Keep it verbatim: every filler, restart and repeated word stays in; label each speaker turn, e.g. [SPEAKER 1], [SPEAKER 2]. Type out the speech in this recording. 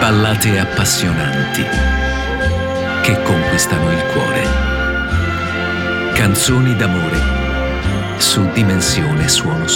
[SPEAKER 1] ballate appassionanti che conquistano il cuore. Canzoni d'amore su Dimensione Suono